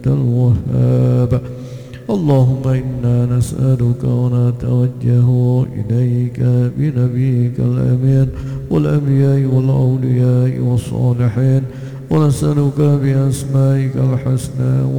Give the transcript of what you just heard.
الوهاب. اللهم إنا نسألك ونتوجه إليك بنبيك الأمين والأنبياء والأولياء والصالحين، ونسألك بأسمائك الحسنى